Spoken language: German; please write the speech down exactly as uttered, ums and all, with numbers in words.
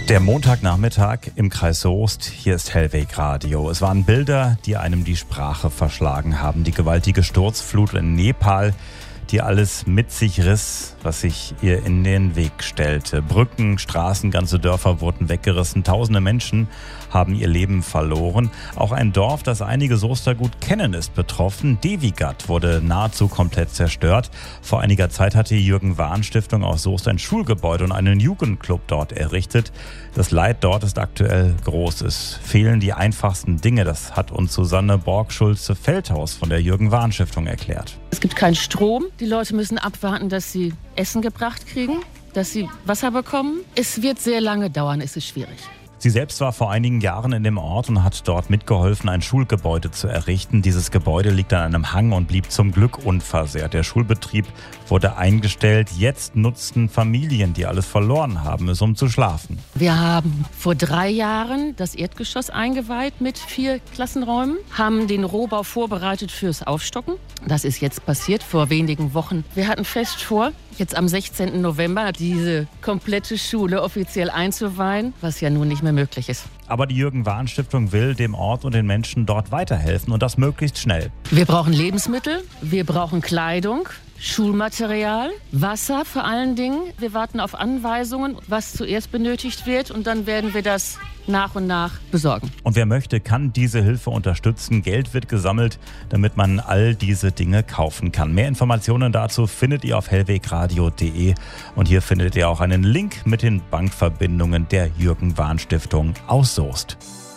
Der Montagnachmittag im Kreis Soest, hier ist Hellweg Radio. Es waren Bilder, die einem die Sprache verschlagen haben. Die gewaltige Sturzflut in Nepal, die alles mit sich riss, was sich ihr in den Weg stellte. Brücken, Straßen, ganze Dörfer wurden weggerissen. Tausende Menschen haben ihr Leben verloren. Auch ein Dorf, das einige Soester gut kennen, ist betroffen. Devigat wurde nahezu komplett zerstört. Vor einiger Zeit hatte die Jürgen-Wahn-Stiftung aus Soest ein Schulgebäude und einen Jugendclub dort errichtet. Das Leid dort ist aktuell groß. Es fehlen die einfachsten Dinge. Das hat uns Susanne Borg-Schulze-Feldhaus von der Jürgen-Wahn-Stiftung erklärt. Es gibt keinen Strom. Die Leute müssen abwarten, dass sie Essen gebracht kriegen, dass sie Wasser bekommen. Es wird sehr lange dauern, es ist schwierig. Sie selbst war vor einigen Jahren in dem Ort und hat dort mitgeholfen, ein Schulgebäude zu errichten. Dieses Gebäude liegt an einem Hang und blieb zum Glück unversehrt. Der Schulbetrieb wurde eingestellt. Jetzt nutzten Familien, die alles verloren haben, es, um zu schlafen. Wir haben vor drei Jahren das Erdgeschoss eingeweiht mit vier Klassenräumen, haben den Rohbau vorbereitet fürs Aufstocken. Das ist jetzt passiert vor wenigen Wochen. Wir hatten fest vor, jetzt am sechzehnten November diese komplette Schule offiziell einzuweihen, was ja nun nicht mehr möglich ist. Aber die Jürgen-Wahn-Stiftung will dem Ort und den Menschen dort weiterhelfen und das möglichst schnell. Wir brauchen Lebensmittel, wir brauchen Kleidung, Schulmaterial, Wasser vor allen Dingen. Wir warten auf Anweisungen, was zuerst benötigt wird, und dann werden wir das nach und nach besorgen. Und wer möchte, kann diese Hilfe unterstützen. Geld wird gesammelt, damit man all diese Dinge kaufen kann. Mehr Informationen dazu findet ihr auf hellwegradio punkt de und hier findet ihr auch einen Link mit den Bankverbindungen der Jürgen-Wahn-Stiftung aus Soest.